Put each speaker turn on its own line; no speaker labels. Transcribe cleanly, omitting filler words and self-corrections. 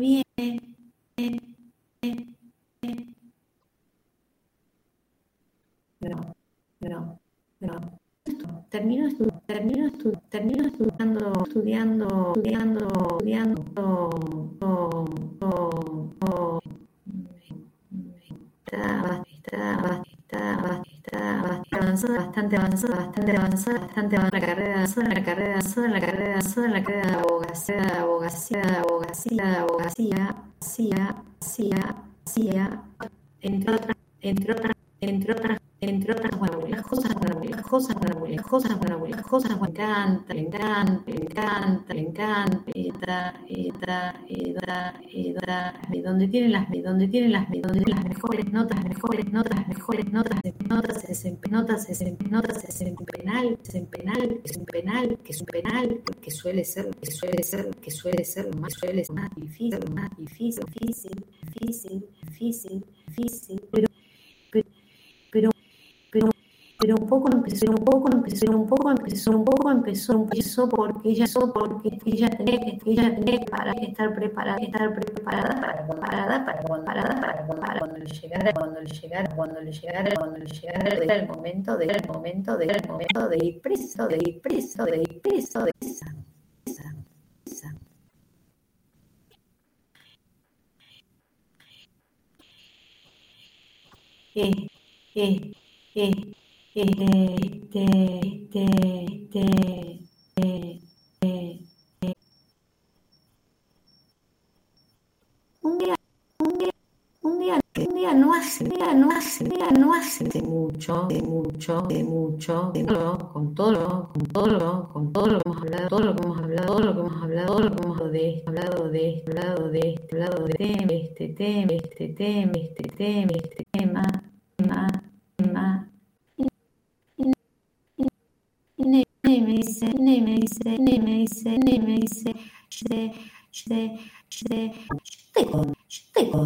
bien. Pero termino estudiando, bastante avanzada la carrera de abogacía, entre otras, bueno, las cosas, le encanta, donde tienen las mejores notas, es en penal, que suele ser lo más difícil, pero un poco empezó porque ella tenía que estar preparada para cuando le llegara el momento de ir preso, no hace mucho, con todo lo que hemos hablado, de este tema, y me dice, yo te